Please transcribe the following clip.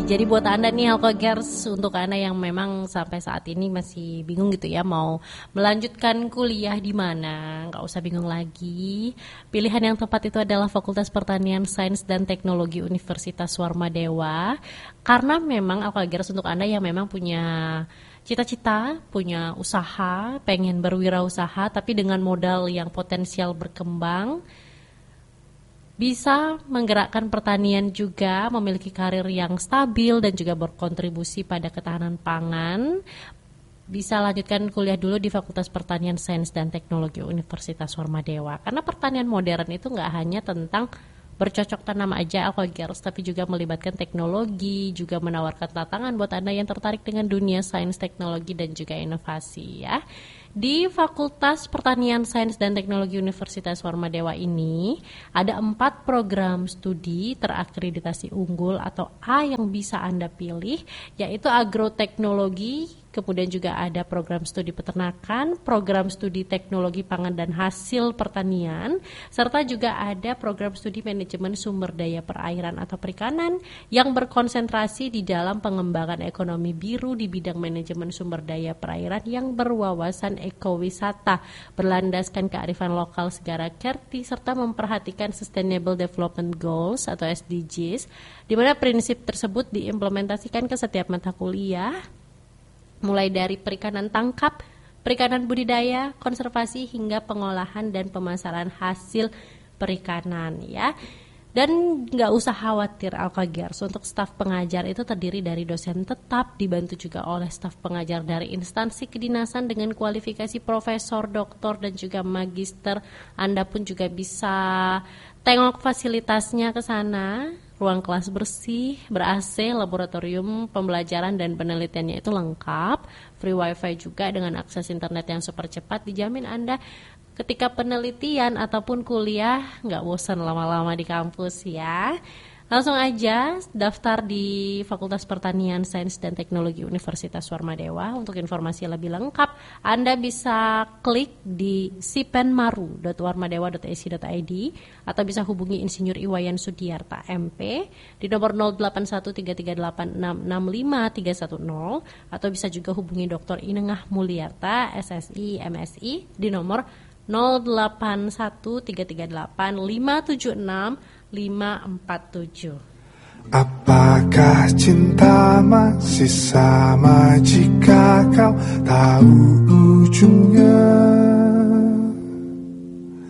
Jadi buat Anda nih Alkogers, untuk Anda yang memang sampai saat ini masih bingung gitu ya mau melanjutkan kuliah di mana, nggak usah bingung lagi. Pilihan yang tepat itu adalah Fakultas Pertanian Sains dan Teknologi Universitas Warmadewa. Karena memang Alkogers, untuk Anda yang memang punya cita-cita, punya usaha, pengen berwirausaha tapi dengan modal yang potensial berkembang, bisa menggerakkan pertanian juga, memiliki karir yang stabil dan juga berkontribusi pada ketahanan pangan, bisa lanjutkan kuliah dulu di Fakultas Pertanian Sains dan Teknologi Universitas Warmadewa. Karena pertanian modern itu nggak hanya tentang bercocok tanam aja Alkogers, tapi juga melibatkan teknologi, juga menawarkan tantangan buat Anda yang tertarik dengan dunia sains, teknologi, dan juga inovasi ya. Di Fakultas Pertanian Sains dan Teknologi Universitas Warmadewa ini ada 4 program studi terakreditasi unggul atau A yang bisa Anda pilih, yaitu agroteknologi, kemudian juga ada program studi peternakan, program studi teknologi pangan dan hasil pertanian, serta juga ada program studi manajemen sumber daya perairan atau perikanan yang berkonsentrasi di dalam pengembangan ekonomi biru di bidang manajemen sumber daya perairan yang berwawasan ekowisata, berlandaskan kearifan lokal segara Kerti, serta memperhatikan Sustainable Development Goals atau SDGs, di mana prinsip tersebut diimplementasikan ke setiap mata kuliah, mulai dari perikanan tangkap, perikanan budidaya, konservasi, hingga pengolahan dan pemasaran hasil perikanan ya. Dan nggak usah khawatir Alkogers, untuk staf pengajar itu terdiri dari dosen tetap, dibantu juga oleh staf pengajar dari instansi kedinasan dengan kualifikasi profesor, doktor, dan juga magister. Anda pun juga bisa tengok fasilitasnya ke sana. Ruang kelas bersih, ber-AC, laboratorium pembelajaran dan penelitiannya itu lengkap, free wifi juga dengan akses internet yang super cepat. Dijamin Anda ketika penelitian ataupun kuliah nggak bosan lama-lama di kampus ya. Langsung aja daftar di Fakultas Pertanian Sains dan Teknologi Universitas Warmadewa. Untuk informasi lebih lengkap, Anda bisa klik di sipenmaru.warmadewa.ac.id atau bisa hubungi Insinyur Iwayan Sudiarta MP di nomor 081338665310 atau bisa juga hubungi Dr. Inengah Mulyarta SSI MSI di nomor 081338576547. Apakah cinta masih sama jika kau tahu ujungnya?